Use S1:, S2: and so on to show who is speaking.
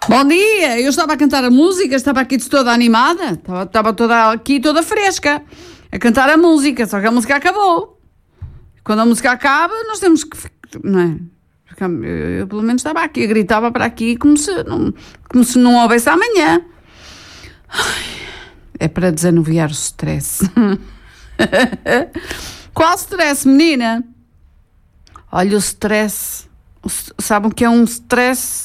S1: Bom dia, eu estava a cantar a música, estava aqui toda animada, estava toda fresca, a cantar a música, só que a música acabou. Quando a música acaba, nós temos que... Não é? Eu pelo menos estava aqui, gritava para aqui como se não houvesse amanhã. É para desanuviar o stress. Qual stress, menina? Olha o stress. Sabe o que é um stress?